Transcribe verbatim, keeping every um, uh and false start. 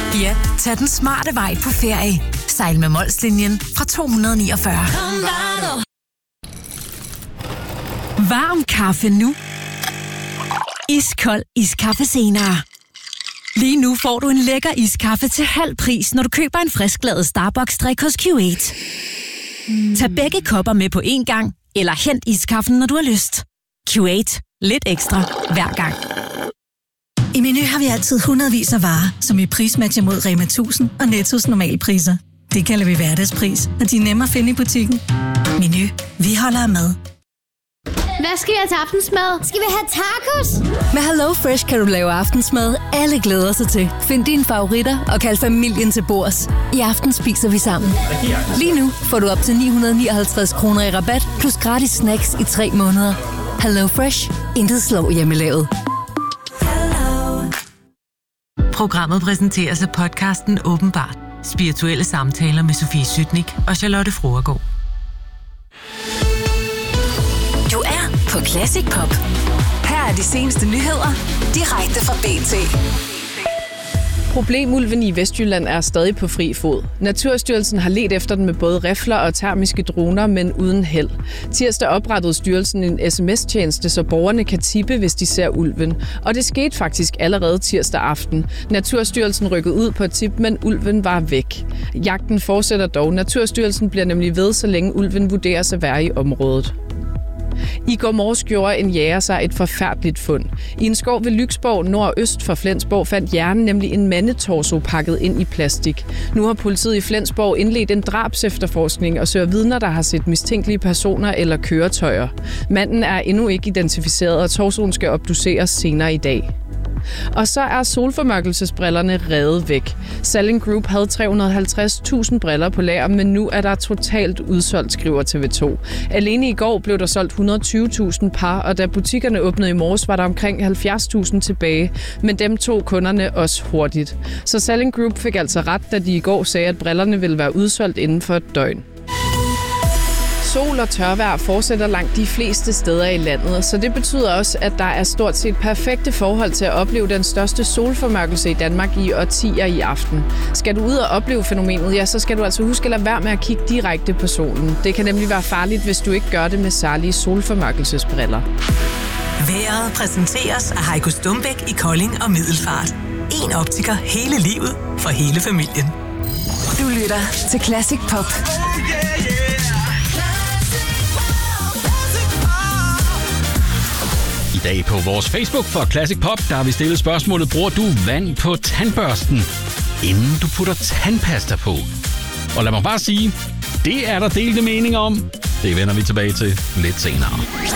Ja, tag den smarte vej på ferie. Sejl med Molslinjen fra to hundrede niogfyrre. Varm kaffe nu. Iskold iskaffe senere. Lige nu får du en lækker iskaffe til halv pris, når du køber en frisklavet Starbucks-drik hos Q otte. Mm. Tag begge kopper med på én gang, eller hent iskaffen, når du har lyst. Q otte. Lidt ekstra hver gang. I Meny har vi altid hundredvis af varer, som vi prismatcher mod Rema tusind og Nettos normalpriser. Det kalder vi hverdagspris, og de er nemme at finde i butikken. Meny. Vi holder af mad. Hvad skal vi have til aftensmad? Skal vi have tacos? Med Hello Fresh kan du lave aftensmad, alle glæder sig til. Find dine favoritter og kald familien til bords. I aften spiser vi sammen. Lige nu får du op til ni hundrede nioghalvtreds kroner i rabat, plus gratis snacks i tre måneder. Hello Fresh. Intet slår hjemmelavet. Programmet præsenteres af podcasten Åbenbart. Spirituelle samtaler med Sofie Sytnik og Charlotte Froergaard. Du er på Classic Pop. Her er de seneste nyheder, direkte fra B T. Problemulven i Vestjylland er stadig på fri fod. Naturstyrelsen har ledt efter den med både rifler og termiske droner, men uden held. Tirsdag oprettede styrelsen en sms-tjeneste, så borgerne kan tippe, hvis de ser ulven. Og det skete faktisk allerede tirsdag aften. Naturstyrelsen rykkede ud på et tip, men ulven var væk. Jagten fortsætter dog. Naturstyrelsen bliver nemlig ved, så længe ulven vurderes at være i området. I går morges gjorde en jæger sig et forfærdeligt fund. I en skov ved Lyksborg, nordøst for Flensborg, fandt jægeren nemlig en mandetorso pakket ind i plastik. Nu har politiet i Flensborg indledt en drabsefterforskning og søger vidner, der har set mistænkelige personer eller køretøjer. Manden er endnu ikke identificeret, og torsoen skal obduceres senere i dag. Og så er solformørkelsesbrillerne revet væk. Salling Group havde tre hundrede og halvtreds tusind briller på lager, men nu er der totalt udsolgt, skriver T V to. Alene i går blev der solgt et hundrede og tyve tusind par, og da butikkerne åbnede i morges, var der omkring halvfjerds tusind tilbage. Men dem tog kunderne også hurtigt. Så Salling Group fik altså ret, da de i går sagde, at brillerne ville være udsolgt inden for et døgn. Sol og tørvejr fortsætter langt de fleste steder i landet, så det betyder også, at der er stort set perfekte forhold til at opleve den største solformørkelse i Danmark i årtier i aften. Skal du ud og opleve fænomenet, ja, så skal du altså huske at lade være med at kigge direkte på solen. Det kan nemlig være farligt, hvis du ikke gør det med særlige solformørkelsesbriller. Været præsenteres af Heiko Stumbæk i Kolding og Middelfart. En optiker hele livet for hele familien. Du lytter til Classic Pop. I dag på vores Facebook for Classic Pop, der har vi stillet spørgsmålet: bruger du vand på tandbørsten, inden du putter tandpasta på? Og lad mig bare sige, det er der delte meninger om. Det vender vi tilbage til lidt senere.